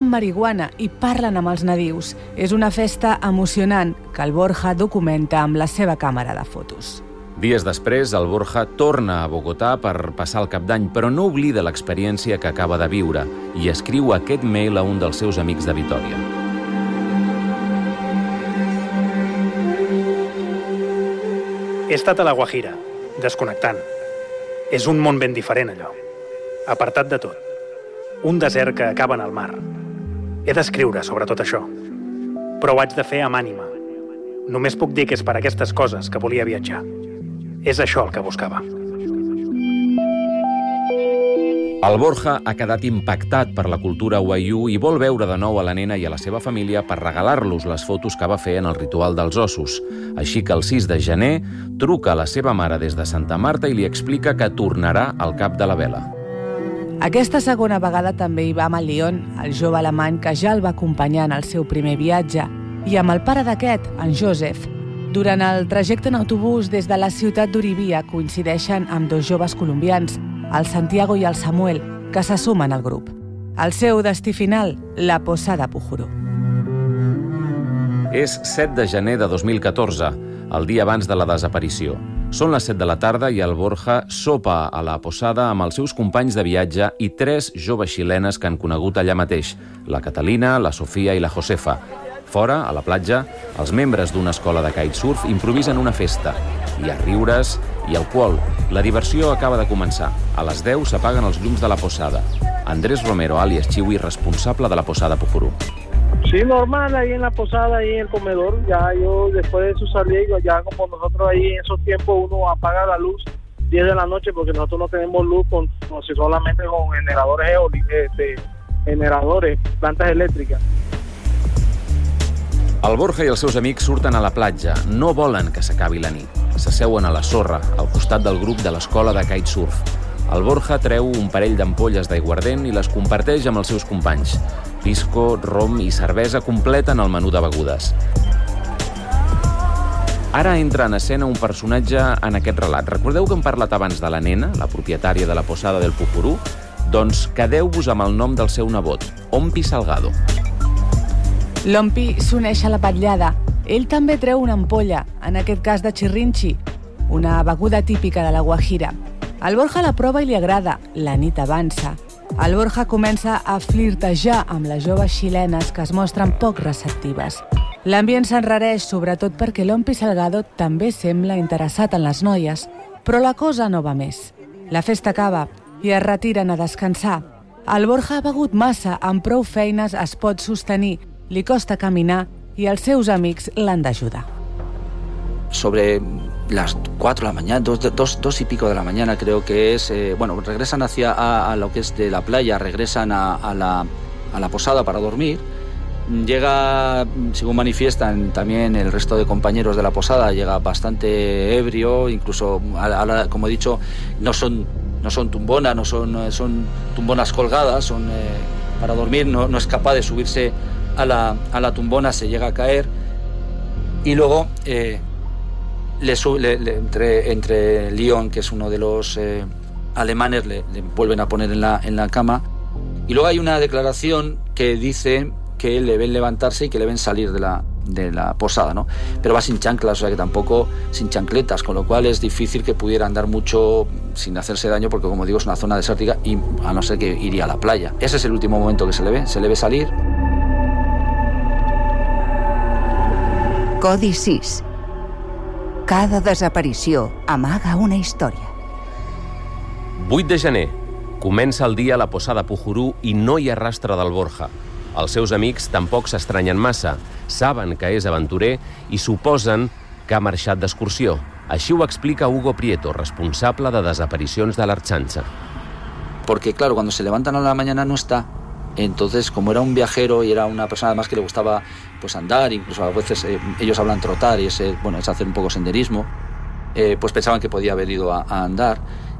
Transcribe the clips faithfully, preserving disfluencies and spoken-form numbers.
marihuana i parlen amb els nadius. És una festa emocionant que el Borja documenta amb la seva càmera de fotos. Dies després, el Borja torna a Bogotà per passar el cap d'any, però no oblida l'experiència que acaba de viure i escriu aquest mail a un dels seus amics de Vitòria. He estat a la Guajira, desconnectant. És un món ben diferent, allò. Apartat de tot. Un desert que acaba en el mar. He d'escriure sobre tot això. Però ho haig de fer amb ànima. Només puc dir que és per aquestes coses que volia viatjar. És això el que buscava. El Borja ha quedat impactat per la cultura waiú i vol veure de nou a la nena i a la seva família per regalar-los les fotos que va fer en el ritual dels ossos. Així que el sis de gener truca a la seva mare des de Santa Marta i li explica que tornarà al cap de la vela. Aquesta segona vegada també hi va amb el Leon, el jove alemany que ja el va acompanyar en el seu primer viatge, i amb el pare d'aquest, en Joseph. Durant el trajecte en autobús des de la ciutat d'Oribia coincideixen amb dos joves colombians, el Santiago i el Samuel, que se sumen al grup. El seu destí final, la Posada Pujurú. És set de gener de dos mil catorze, el dia abans de la desaparició. Són les set de la tarda i el Borja sopa a la Posada amb els seus companys de viatge i tres joves xilenes que han conegut allà mateix, la Catalina, la Sofia i la Josefa. Fora, a la platja, els membres d'una escola de kitesurf improvisen una festa. Hi ha riures i alcohol. La diversió acaba de començar. A les deu s'apaguen els llums de la Posada. Andrés Romero, alias Chiwi, responsable de la Posada Pujurú. Sí, normal, ahí en la posada, ahí en el comedor. Ya yo después de eso salí, ya como nosotros ahí en esos tiempos uno apaga la luz diez de la noche porque nosotros no tenemos luz con, no sé, solamente con generadores eólicos, este, generadores, plantas eléctricas. El Borja i els seus amics surten a la platja. No volen que s'acabi la nit. S'asseuen a la sorra, al costat del grup de l'escola de kitesurf. El Borja treu un parell d'ampolles d'aiguardent i les comparteix amb els seus companys. Pisco, rom i cervesa completen el menú de begudes. Ara entra en escena un personatge en aquest relat. Recordeu que hem parlat abans de la nena, la propietària de la Posada del Pujurú? Doncs quedeu-vos amb el nom del seu nebot, Ompi Salgado. L'Ompi s'uneix a la vetllada. Ell també treu una ampolla, en aquest cas de xirrinxi, una beguda típica de la Guajira. El Borja la prova i li agrada. La nit avança. El Borja comença a flirtejar amb les joves xilenes que es mostren poc receptives. L'ambient s'enrareix, sobretot perquè l'Ompi Salgado també sembla interessat en les noies, però la cosa no va més. La festa acaba i es retiren a descansar. El Borja ha begut massa, amb prou feines es pot sostenir, li costa caminar i els seus amics l'han d'ajudar. Sobre las cuatro de la mañana, dos, dos, dos y pico de la mañana creo que es, eh, bueno, regresan hacia a, a lo que es de la playa, regresan a, a, la, a la posada para dormir. Llega, según manifiestan también el resto de compañeros de la posada, llega bastante ebrio, incluso, a, a, como he dicho, no son, no son tumbonas, no son, son tumbonas colgadas, son eh, para dormir, no, no es capaz de subirse a la, a la tumbona, se llega a caer y luego eh, le, le, le, entre, entre Leon, que es uno de los eh, alemanes, le, le vuelven a poner en la, en la cama y luego hay una declaración que dice que le ven levantarse y que le ven salir de la, de la posada, ¿no? Pero va sin chanclas, o sea que tampoco sin chancletas, con lo cual es difícil que pudiera andar mucho sin hacerse daño, porque como digo es una zona desértica y a no ser que iría a la playa. Ese es el último momento que se le ve, se le ve salir. Codi sis. Cada desaparició amaga una història. vuit de gener. Comença el dia a la Posada Pujurú i no hi ha rastre del Borja. Els seus amics tampoc s'estranyen massa. Saben que és aventurer i suposen que ha marxat d'excursió. Així ho explica Hugo Prieto, responsable de desaparicions de l'Ertzaintza. Porque claro, cuando se levantan a la mañana no está. Entonces, como era un viajero y era una persona además que le gustaba pues andar, incluso a veces eh, ellos hablan trotar y es, eh, bueno, es hacer un poco senderismo, eh, pues pensaban que podía haber ido a, a andar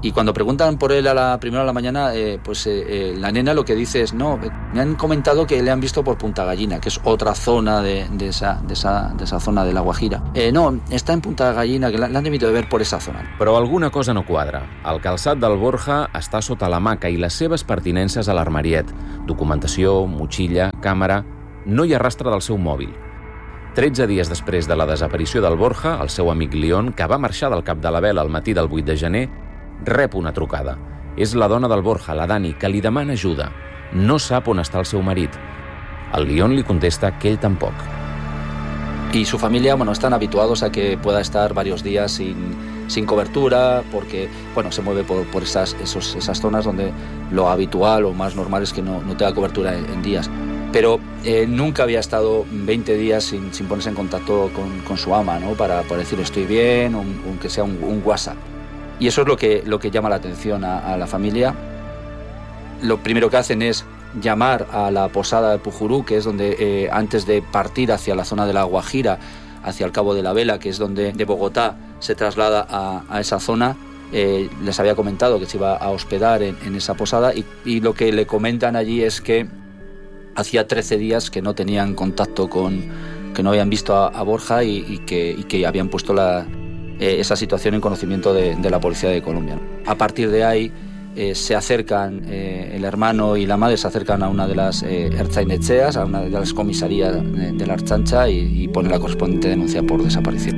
Y cuando preguntan por él a la primera de la mañana, eh, pues eh, eh, la nena lo que dice es, no, me han comentado que le han visto por Punta Gallina, que es otra zona de, de, esa, de, esa, de esa zona de La Guajira. Eh, no, està en Punta Gallina, que l'han debido de ver por esa zona. Però alguna cosa no quadra. El calçat del Borja està sota l'hamaca i les seves pertinences a l'armariet. Documentació, motxilla, càmera... No hi ha rastre del seu mòbil. tretze dies després de la desaparició del Borja, el seu amic León, que va marxar del Cap de la Vela al matí del vuit de gener, rep una trucada. És la dona del Borja, la Dani, que li demana ajuda. No sap on està el seu marit. El León li contesta que ell tampoc. Y su familia, bueno, están habituados a que pueda estar varios días sin, sin cobertura, porque, bueno, se mueve por, por esas, esos, esas zonas donde lo habitual o más normal es que no, no tenga cobertura en, en días. Pero eh, nunca había estado veinte días sin, sin ponerse en contacto con, con su ama, ¿no? Para, para decir estoy bien, aunque sea un, un WhatsApp. Y eso es lo que, lo que llama la atención a, a la familia. Lo primero que hacen es llamar a la posada de Pujurú, que es donde eh, antes de partir hacia la zona de La Guajira, hacia el Cabo de la Vela, que es donde de Bogotá se traslada a, a esa zona, eh, les había comentado que se iba a hospedar en, en esa posada y, y lo que le comentan allí es que hacía trece días que no tenían contacto con, que no habían visto a, a Borja y, y, que, y que habían puesto la, eh, esa situación en conocimiento de, de la Policía de Colombia. A partir de ahí eh, se acercan, eh, el hermano y la madre se acercan a una de las eh, ertzainetxeas, a una de las comisarías de, de la Ertzaintza y, y ponen la correspondiente denuncia por desaparición.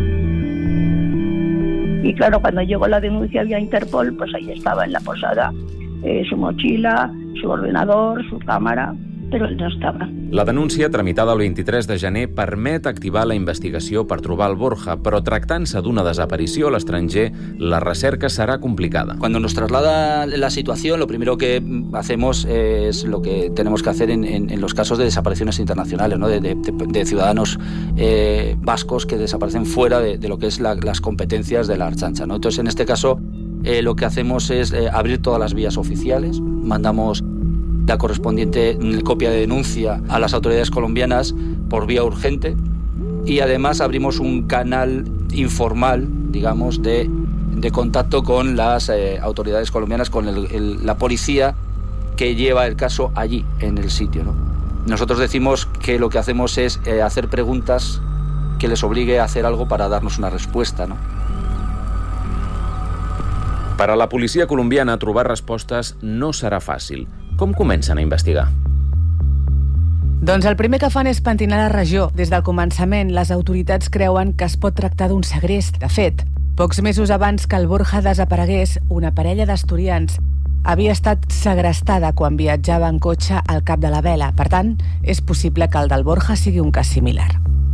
Y claro, cuando llegó la denuncia vía Interpol, pues ahí estaba en la posada eh, su mochila, su ordenador, su cámara, però ell no estava. La denúncia, tramitada el vint-i-tres de gener, permet activar la investigació per trobar el Borja, però tractant-se d'una desaparició a l'estranger, la recerca serà complicada. Cuando nos traslada la situación, lo primero que hacemos es lo que tenemos que hacer en, en, en los casos de desapariciones internacionales, ¿no? de, de, de ciudadanos eh, vascos que desaparecen fuera de, de lo que es la, las competencias de la Ertzaintza, ¿no? Entonces, en este caso, eh, lo que hacemos es eh, abrir todas las vías oficiales, mandamos la correspondiente copia de denuncia a las autoridades colombianas por vía urgente y además abrimos un canal informal, digamos, de, de contacto con las eh, autoridades colombianas, con el, el, la policía que lleva el caso allí, en el sitio, ¿no? Nosotros decimos que lo que hacemos es eh, hacer preguntas que les obligue a hacer algo para darnos una respuesta, ¿no? Per a la policia colombiana, trobar respostes no serà fàcil. Com comencen a investigar? Doncs el primer que fan és pentinar la regió. Des del començament, les autoritats creuen que es pot tractar d'un segrest. De fet, pocs mesos abans que el Borja desaparegués, una parella d'asturians havia estat segrestada quan viatjava en cotxe al Cap de la Vela. Per tant, és possible que el del Borja sigui un cas similar.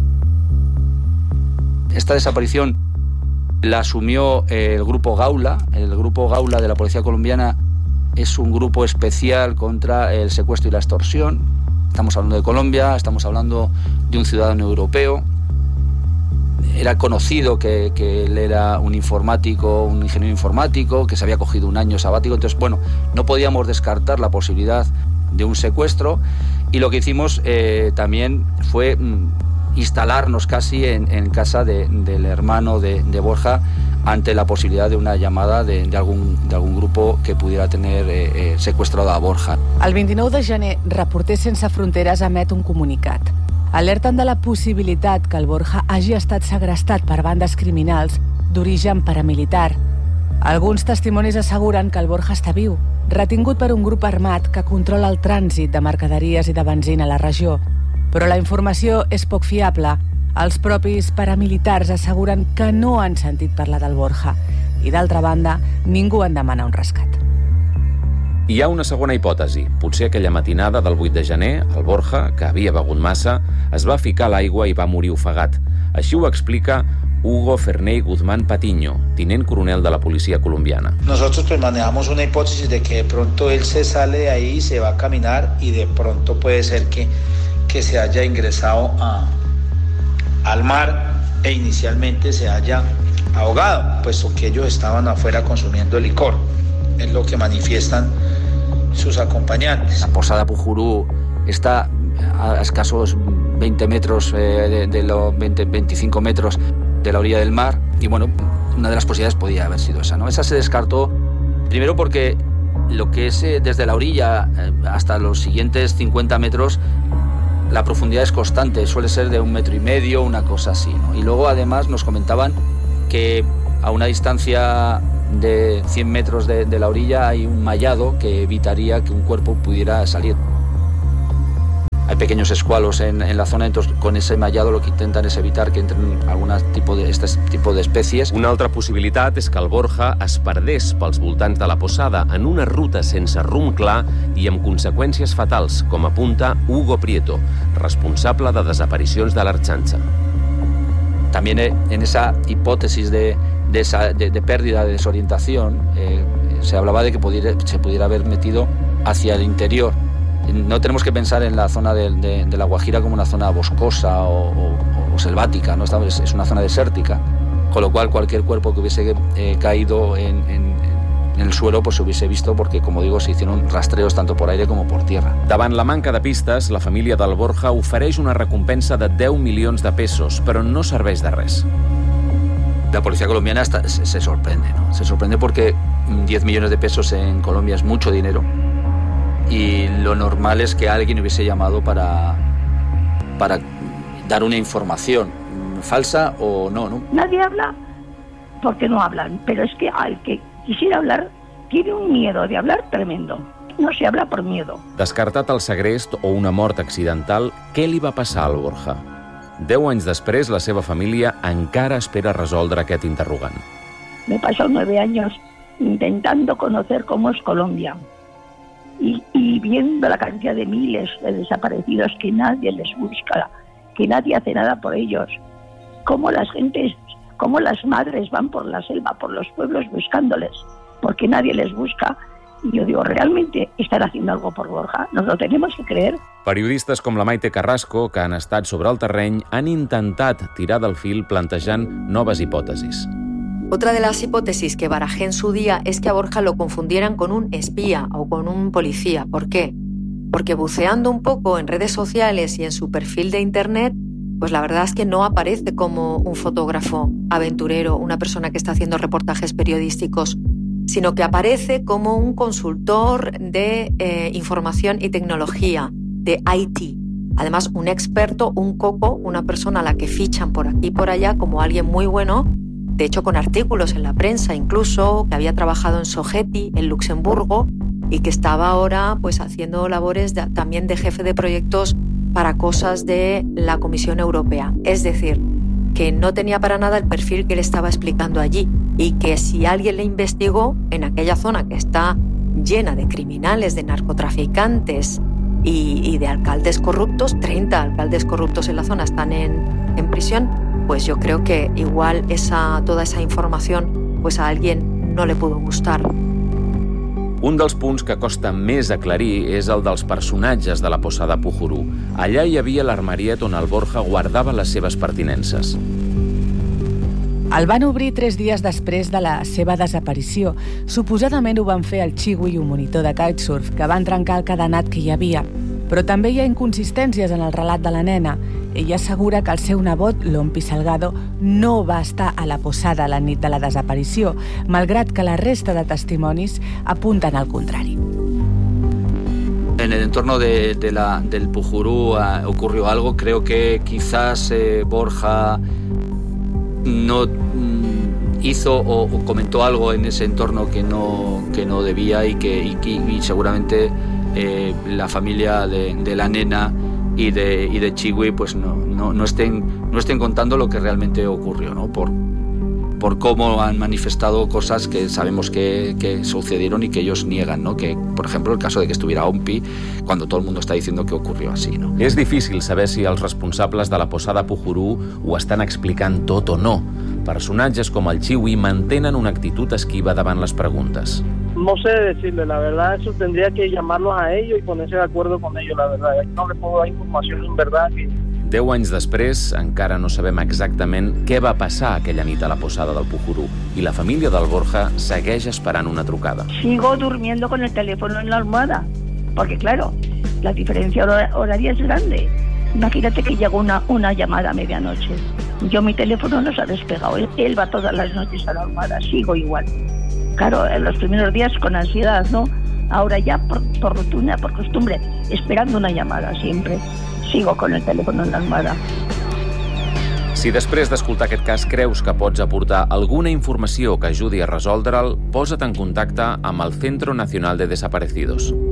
Esta desaparición la asumió el grupo Gaula. El grupo Gaula de la Policía Colombiana es un grupo especial contra el secuestro y la extorsión. Estamos hablando de Colombia, estamos hablando de un ciudadano europeo. Era conocido que, que él era un informático, un ingeniero informático, que se había cogido un año sabático. Entonces, bueno, no podíamos descartar la posibilidad de un secuestro. Y lo que hicimos eh, también fue mmm, instalarnos casi en, en casa de, del hermano de, de Borja, ante la posibilitat d'una llamada de, de, algun, de algun grupo que pudiera tener eh, secuestrado a Borja. El vint-i-nou de gener, Reporters Sense Fronteres emet un comunicat. Alerten de la possibilitat que el Borja hagi estat segrestat per bandes criminals d'origen paramilitar. Alguns testimonis asseguren que el Borja està viu, retingut per un grup armat que controla el trànsit de mercaderies i de benzina a la regió. Però la informació és poc fiable. Els propis paramilitars asseguren que no han sentit parlar del Borja i, d'altra banda, ningú en demana un rescat. Hi ha una segona hipòtesi. Potser aquella matinada del vuit de gener, el Borja, que havia begut massa, es va ficar a l'aigua i va morir ofegat. Així ho explica Hugo Ferney Guzmán Patiño, tinent coronel de la policía colombiana. Nosotros pues manejamos una hipótesis de que de pronto él se sale de ahí, se va a caminar y de pronto puede ser que, que se haya ingresado a al mar e inicialmente se haya ahogado, puesto que ellos estaban afuera consumiendo licor. Es lo que manifiestan sus acompañantes. La posada Pujurú está a escasos veinte metros, eh, de, de los veinte, veinticinco metros de la orilla del mar, y bueno, una de las posibilidades podía haber sido esa, ¿no? Esa se descartó, primero porque lo que es eh, desde la orilla eh, hasta los siguientes cincuenta metros, la profundidad es constante, suele ser de un metro y medio, una cosa así, ¿no? Y luego además nos comentaban que a una distancia de cien metros de, de la orilla hay un mallado que evitaría que un cuerpo pudiera salir. Hay pequeños escualos en, en la zona, entonces con ese mallado lo que intentan es evitar que entren algun tipo de, este tipo de especies. Una altra possibilitat és que el Borja es perdés pels voltants de la Posada en una ruta sense rumb clar i amb conseqüències fatals, com apunta Hugo Prieto, responsable de desaparicions de l'Ertzaintza. También en esa hipótesis de, de, esa, de, de pérdida, de desorientación, eh, se hablaba de que pudiera, se pudiera haber metido hacia el interior. No tenemos que pensar en la zona de, de, de La Guajira como una zona boscosa o, o, o selvática, ¿no? Es, es una zona desértica, con lo cual cualquier cuerpo que hubiese eh, caído en, en, en el suelo pues se hubiese visto, porque, como digo, se hicieron rastreos tanto por aire como por tierra. Davant la manca de pistes, la família del Borja ofereix una recompensa de deu milions de pesos, però no serveix de res. La policía colombiana está, se, se sorprende, ¿no? Se sorprende porque diez millones de pesos en Colombia es mucho dinero. Y lo normal es que alguien hubiese llamado para, para dar una información, falsa o no, ¿no? Nadie habla porque no hablan, pero es que al que quisiera hablar tiene un miedo de hablar tremendo. No se habla por miedo. Descartat el segrest o una mort accidental, què li va passar al Borja? Deu anys després, la seva família encara espera resoldre aquest interrogant. Me pasó nueve años intentando conocer cómo es Colombia. Y, y viendo la cantidad de miles de desaparecidos que nadie les busca, que nadie hace nada por ellos, cómo las gentes, cómo las madres van por la selva, por los pueblos buscándoles, porque nadie les busca. Y yo digo, ¿realmente están haciendo algo por Borja? ¿Nos lo tenemos que creer? Periodistes com la Maite Carrasco, que han estat sobre el terreny, han intentat tirar del fil plantejant noves hipòtesis. Otra de las hipótesis que barajé en su día es que a Borja lo confundieran con un espía o con un policía. ¿Por qué? Porque buceando un poco en redes sociales y en su perfil de internet, pues la verdad es que no aparece como un fotógrafo aventurero, una persona que está haciendo reportajes periodísticos, sino que aparece como un consultor de eh, información y tecnología, de I T. Además, un experto, un coco, una persona a la que fichan por aquí y por allá como alguien muy bueno, de hecho con artículos en la prensa incluso, que había trabajado en Sogeti, en Luxemburgo, y que estaba ahora pues haciendo labores de, también de jefe de proyectos para cosas de la Comisión Europea. Es decir, que no tenía para nada el perfil que le estaba explicando allí, y que si alguien le investigó en aquella zona que está llena de criminales, de narcotraficantes y, y de alcaldes corruptos, treinta alcaldes corruptos en la zona están en, en prisión, pues yo creo que igual esa, toda esa información pues a alguien no le pudo gustar. Un dels punts que costa més aclarir és el dels personatges de la Posada Pujurú. Allà hi havia l'armariet on el Borja guardava les seves pertinences. El van obrir tres dies després de la seva desaparició. Suposadament ho van fer el Chiwi, un monitor de kitesurf, que van trencar el cadenat que hi havia. Però també hi ha inconsistències en el relat de la nena. Ella assegura que el seu nebot, Lompi Salgado, no va estar a la Posada la nit de la desaparició, malgrat que la resta de testimonis apunten al contrari. En el entorno de, de la, del Pujurú uh, ocurrió algo. Creo que quizás eh, Borja no mm, hizo o, o comentó algo en ese entorno que no, que no debía, y que y, y seguramente eh, la familia de, de la nena y de, y de Chiwi pues no, no, no, estén, no estén contando lo que realmente ocurrió, ¿no? Por, por cómo han manifestado cosas que sabemos que, que sucedieron y que ellos niegan, ¿no? Que, por ejemplo, el caso de que estuviera Ompi, cuando todo el mundo está diciendo que ocurrió así, ¿no? És difícil saber si els responsables de la Posada Pujurú ho estan explicant tot o no. Personatges com el Chiwi mantenen una actitud esquiva davant les preguntes. No sé decirle, la verdad, eso tendría que llamarlos a ellos y ponerse de acuerdo con ellos, la verdad. No le puedo dar información en verdad que... Deu anys després, encara no sabem exactament què va passar aquella nit a la Posada del Pujurú, i la família del Borja segueix esperant una trucada. Sigo durmiendo con el teléfono en la almohada, porque claro, la diferencia horaria es grande. Imagínate que llegó una, una llamada a medianoche. Yo mi teléfono no se ha despegado. Él, él va todas las noches a la almohada. Sigo igual. Claro, en los primeros días con ansiedad, ¿no? Ahora ya por, por rutina, por costumbre, esperando una llamada siempre. Sigo con el teléfono en la almohada. Si després d'escoltar aquest cas creus que pots aportar alguna informació que ajudi a resoldre'l, posa't en contacte amb el Centro Nacional de Desaparecidos.